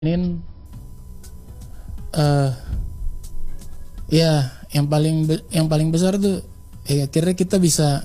Ini ya yang paling besar tuh akhirnya kita bisa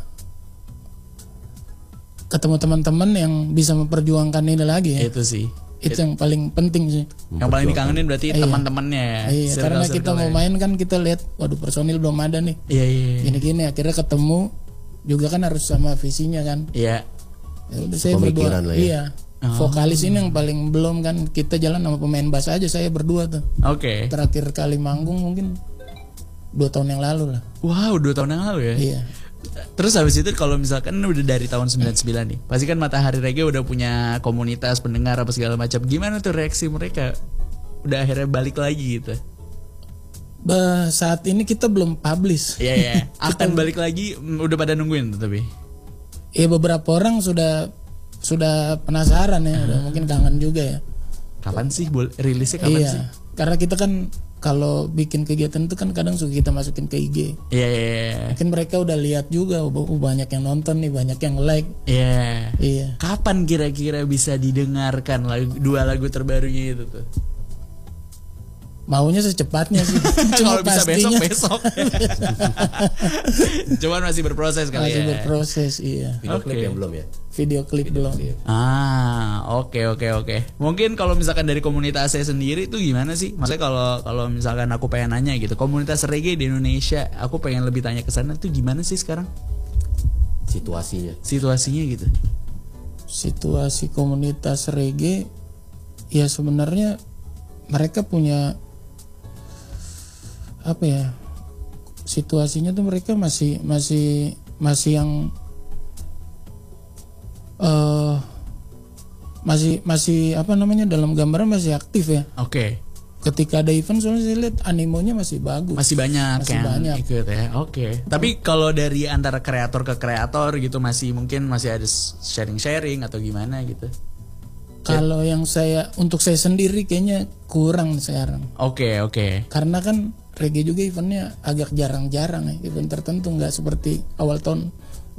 ketemu teman-teman yang bisa memperjuangkan ini lagi ya. Itu sih. Itu yang paling penting sih. Yang paling dikangenin berarti teman-temannya ya. Iya, karena kita mau main kan kita lihat waduh personil belum ada nih. Iya. Gini-gini akhirnya ketemu juga kan harus sama visinya kan. Iya. Ya udah saya berdua. Iya. Vokalis ini yang paling belum kan, kita jalan sama pemain bass aja saya berdua tuh. Oke. Terakhir kali manggung mungkin 2 tahun yang lalu lah. Wow, 2 tahun yang lalu ya. Iya. Terus habis itu kalau misalkan udah dari tahun 99 nih, pasti kan Matahari Reggae udah punya komunitas pendengar apa segala macam. Gimana tuh reaksi mereka? Udah akhirnya balik lagi gitu. Saat ini kita belum publish. Iya. Akan balik lagi, udah pada nungguin tuh tapi. Iya, beberapa orang sudah penasaran ya, udah mungkin kangen juga ya. Kapan sih rilisnya kapan sih? Karena kita kan kalau bikin kegiatan itu kan kadang suka kita masukin ke IG. Iya. Mungkin mereka udah lihat juga, banyak yang nonton nih, banyak yang like. Iya. Kapan kira-kira bisa didengarkan dua lagu terbarunya itu tuh? Maunya secepatnya sih. Kalau bisa besok. Cuman masih berproses kali masih ya. Berproses, iya. Video klip yang belum ya? Video klip belum. Oke. Mungkin kalau misalkan dari komunitas saya sendiri itu gimana sih? Maksudnya kalau misalkan aku pengen nanya gitu, komunitas reggae di Indonesia, aku pengen lebih tanya ke sana tuh gimana sih sekarang? Situasinya gitu. Situasi komunitas reggae ya sebenarnya mereka punya apa ya? Situasinya tuh mereka masih yang masih apa namanya, dalam gambaran masih aktif ya. Oke. Ketika ada event soalnya saya lihat animonya masih bagus. Masih banyak ikut ya. Oke. Tapi kalau dari antara kreator ke kreator gitu mungkin masih ada sharing atau gimana gitu. Kalau yang untuk saya sendiri kayaknya kurang sekarang. Oke. Karena kan reggae juga eventnya agak jarang-jarang ya. Event tertentu nggak seperti awal tahun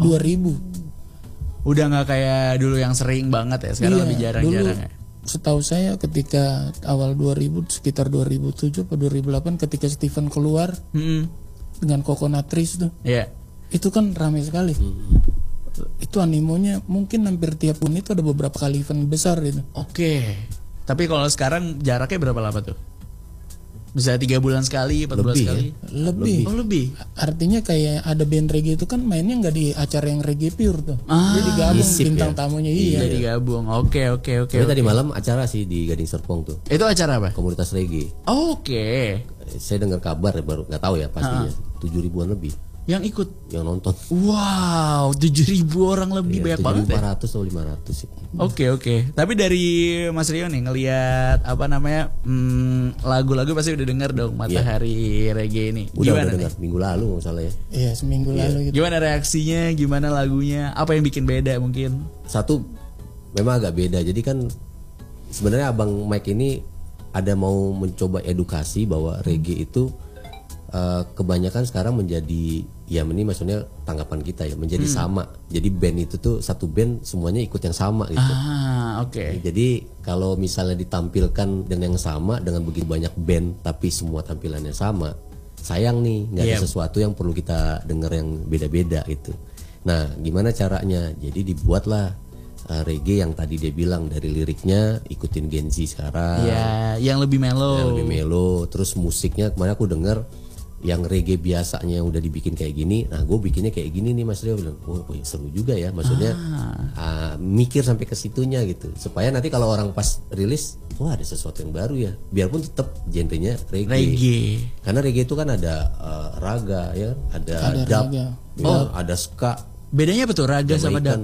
2000. Udah nggak kayak dulu yang sering banget ya. Sekarang lebih jarang-jarang ya. Setahu saya ketika awal 2000 sekitar 2007 atau 2008 ketika Steven keluar dengan Coconut Trees tuh. Iya. Itu kan ramai sekali. Itu animonya mungkin hampir tiap bulan itu ada beberapa kali event besar itu. Oke. Tapi kalau sekarang jaraknya berapa lama tuh? Misalnya 3 bulan sekali, 4 bulan sekali? Ya? Lebih. Artinya kayak ada band reggae itu kan mainnya nggak di acara yang reggae pure tuh. Dia digabung bintang tamunya. Iya, digabung. Oke. Tapi tadi malam acara sih di Gading Serpong tuh. Itu acara apa? Komunitas reggae. Oke. Saya dengar kabar baru, nggak tahu ya pastinya. 7 ribuan lebih. Yang ikut? Yang nonton. Wow, 7.000 orang lebih, banyak banget. 7.400 atau 500 sih. Oke. Tapi dari Mas Rio nih ngelihat lagu-lagu pasti udah denger dong Matahari Reggae ini. Udah dengar minggu lalu nggak salah ya. Iya, seminggu lalu gitu. Gimana reaksinya? Gimana lagunya? Apa yang bikin beda mungkin? Satu memang agak beda. Jadi kan sebenarnya Abang Mike ini ada mau mencoba edukasi bahwa reggae itu kebanyakan sekarang menjadi ini maksudnya tanggapan kita ya menjadi sama. Jadi band itu tuh satu band semuanya ikut yang sama gitu. Oke. Jadi kalau misalnya ditampilkan dengan yang sama dengan begitu banyak band tapi semua tampilannya sama, sayang nih nggak ada sesuatu yang perlu kita dengar yang beda-beda gitu. Nah, gimana caranya? Jadi dibuatlah reggae yang tadi dia bilang dari liriknya ikutin Gen Z sekarang. Iya, yang lebih mellow. Terus musiknya kemarin aku dengar yang reggae biasanya udah dibikin kayak gini, nah gue bikinnya kayak gini nih Mas Rio bilang, seru juga ya, maksudnya mikir sampai ke situnya gitu, supaya nanti kalau orang pas rilis, ada sesuatu yang baru ya, biarpun tetap genrenya reggae. Karena reggae itu kan ada raga ya, ada dub, ada ska. Bedanya apa tuh raga sama dub?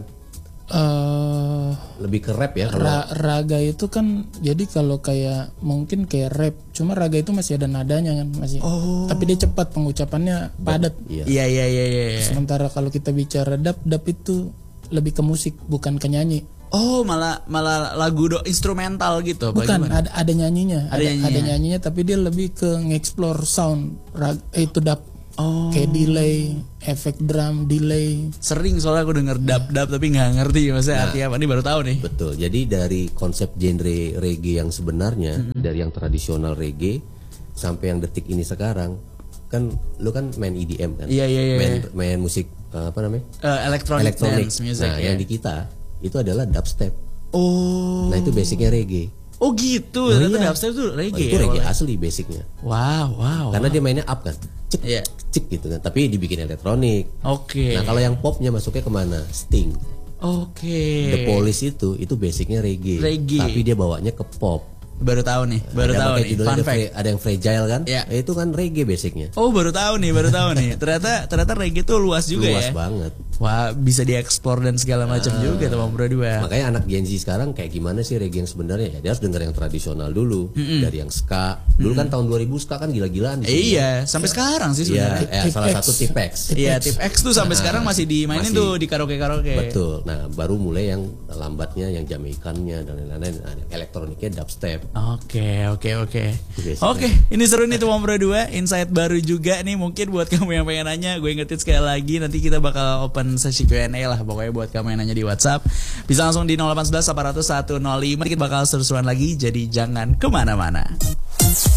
Lebih ke rap ya. Raga itu kan jadi kalau mungkin kayak rap, cuma raga itu masih ada nadanya kan masih. Tapi dia cepat pengucapannya padat. Iya. Sementara kalau kita bicara dub itu lebih ke musik bukan ke nyanyi. Malah lagu instrumental gitu. Bukan, ada nyanyinya. Ada nyanyinya tapi dia lebih ke nge-explore sound. Itu dub. Kayak delay, efek drum, delay. Sering soalnya aku denger dub tapi nggak ngerti maksudnya artinya apa. Ini baru tahu nih. Betul. Jadi dari konsep genre reggae yang sebenarnya, dari yang tradisional reggae sampai yang detik ini sekarang, kan lu kan main EDM kan? Iya. Main musik apa namanya? Electronic dance music. Nah, yang di kita itu adalah dubstep. Oh. Nah, itu basicnya reggae. Oh gitu. Oh, Ternyata iya. dubstep itu reggae. Itu reggae awalnya. asli basicnya. Wow. Karena dia mainnya up kan, cek Iya. cek gitu kan. Tapi dibikin elektronik. Oke. Nah, kalau yang popnya masuknya kemana? Sting. Oke. The Police itu basicnya reggae. Reggae. Tapi dia bawanya ke pop. Baru tahu nih. Ada makanya judulnya Fun ada, fact. ada yang fragile kan? Iya. Itu kan reggae basicnya. Oh baru tahu nih. Ternyata reggae tuh luas juga Luas ya. banget. Wah bisa dieksplor dan segala macam juga tuh Bang Bro 2. Makanya anak Gen Z sekarang kayak gimana sih reggae yang sebenarnya? Ya dia harus denger yang tradisional dulu, dari yang ska. Dulu kan tahun 2000 ska kan gila-gilaan di sini. Iya, sampai sekarang sih Iya, sebenarnya. salah Tip satu X. Tip X. Iya, Tip X tuh sampai sekarang masih dimainin masih. tuh di karaoke. Betul. Nah, baru mulai yang lambatnya, yang Jamaikannya dan lain-lain. Nah, elektroniknya dubstep. Oke. Biasanya. Oke, ini seru nih tuh Bang Bro 2, insight baru juga nih mungkin buat kamu yang pengen nanya. Gue ingetin sekali lagi nanti kita bakal open sesi Q&A lah pokoknya buat kamu yang nanya di WhatsApp. Bisa langsung di 0811 800 105. Kita bakal seru-seruan lagi, jadi jangan kemana-mana.